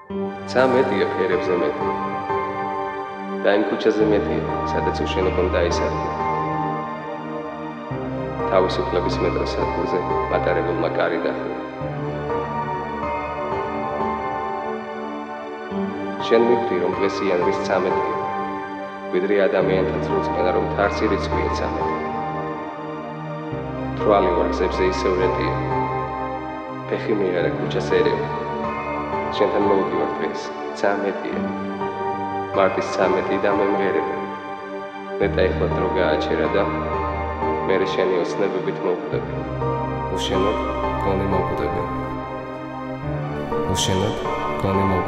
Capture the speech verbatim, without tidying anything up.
წამეტია ფერებზე მეტი და იმ ქუჩაზე მეტია, სადაც უშენობამ დაისადგა. თავისუფლების მეტროს ადგილზე მატარებელმა კარი დახურა. შენ მივხვდი, რომ დღეს იანვრის წამეტია, ვიდრე ადამიანთა წრუწყენა, რომ თარცი რიცხვია წამეტი. თვალი ვარ გზებზე ისევ რეტია, ფეხი მიიღერა ქუჩას ერევა. შენთან მოვდივარ დღეს, წამეტია, მარტის წამეტი და მემღერება. ნეტა ეხლა დრო გააჩერა და მერე შენი ოცნებებით მოვკვდები. უშენოდ გონი მოვკვდები. უშენოდ გონი მოვკვდები.